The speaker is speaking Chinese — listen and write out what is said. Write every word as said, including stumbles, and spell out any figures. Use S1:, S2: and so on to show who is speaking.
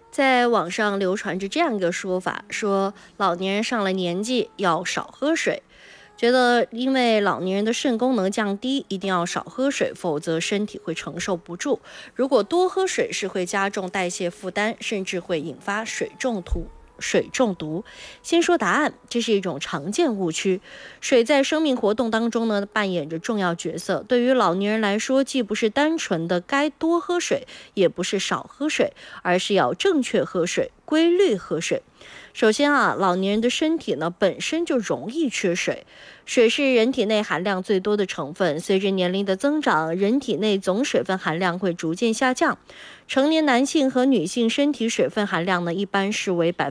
S1: 在网上流传着这样一个说法，说老年人上了年纪要少喝水，觉得因为老年人的肾功能降低，一定要少喝水，否则身体会承受不住。如果多喝水是会加重代谢负担，甚至会引发水中毒。水中毒，先说答案，这是一种常见误区。水在生命活动当中呢，扮演着重要角色。对于老年人来说，既不是单纯的该多喝水，也不是少喝水，而是要正确喝水，规律喝水。首先啊，老年人的身体呢本身就容易缺水，水是人体内含量最多的成分。随着年龄的增长，人体内总水分含量会逐渐下降。成年男性和女性身体水分含量呢，一般是为百分